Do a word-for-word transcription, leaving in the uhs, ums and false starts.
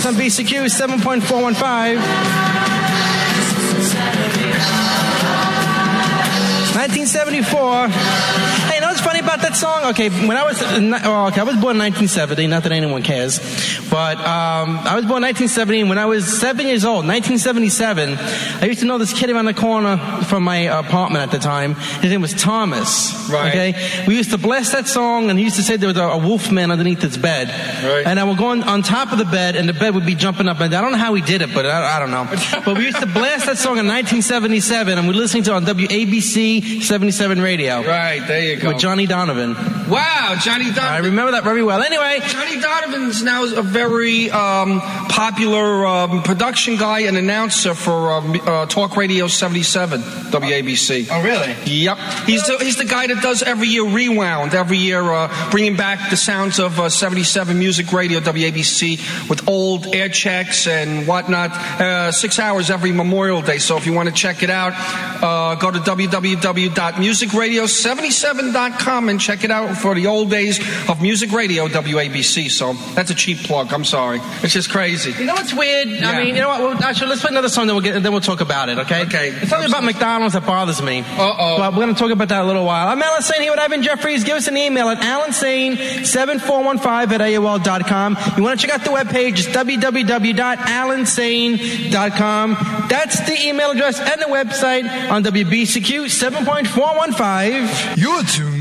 on B C Q seven point four one five. nineteen seventy-four. Hey, you know what's funny about that song? Okay, when I was, oh, okay, I was born in nineteen seventy, not that anyone cares, but um, I was born in nineteen seventy, and when I was seven years old, nineteen seventy-seven, I used to know this kid around the corner from my apartment at the time. His name was Thomas. Right. Okay, we used to blast that song, and he used to say there was a, a wolf man underneath its bed. Right. And I would go on, on top of the bed, and the bed would be jumping up and down. I don't know how he did it, but I, I don't know. But we used to blast that song in nineteen seventy-seven, and we were listening to it on W A B C seventy-seven radio. Right, there you go. With Johnny Donovan. Wow, Johnny Donovan. I remember that very well. Anyway. Johnny Donovan's now a very um, popular um, production guy and announcer for um, uh, Talk Radio seventy-seven, W A B C. Oh, really? Yep. He's the, he's the guy that does every year Rewound, every year uh, bringing back the sounds of uh, seventy-seven Music Radio, W A B C, with old air checks and whatnot. Uh, six hours every Memorial Day. So if you want to check it out, uh, go to w w w dot music radio seventy-seven dot com and check it out for the old days of Music Radio, W A B C. So that's a cheap plug. I'm sorry. It's just crazy. You know what's weird? Yeah. I mean, you know what? Well, actually, let's play another song, then we'll, get, then we'll talk about it, okay? Okay. It's something about McDonald's that bothers me. Uh-oh. But we're going to talk about that in a little while. I'm Alan Sane here with Ivan Jeffries. Give us an email at alan sane seven four one five at A O L dot com. You want to check out the webpage, it's w w w dot alan sane dot com. That's the email address and the website on W B C Q seven point four one five. You're tuned